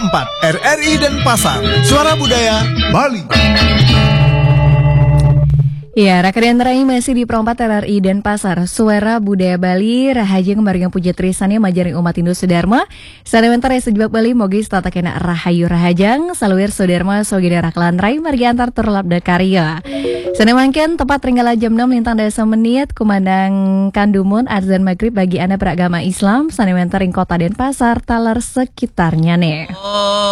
4 RRI Denpasar, Suara Budaya Bali. Ya, Rakadian Terai masih di Perompat RRI Denpasar, Suara Budaya Bali, Rahayu kemaringan puja trisannya majaring umat Hindu Sudarma, Sanewentar sejebak Bali, mogi stata kena Rahayu Rahajang, Saluir Sudarma, Sogidara Kelantrai, margi antar turlap karya. Sanemangken, tepat ringgala jam 6 lintang dasa menit, kumandang kandumun adzan maghrib bagi anda beragama Islam, Sanewentar ring kota Denpasar, taler sekitarnya nih.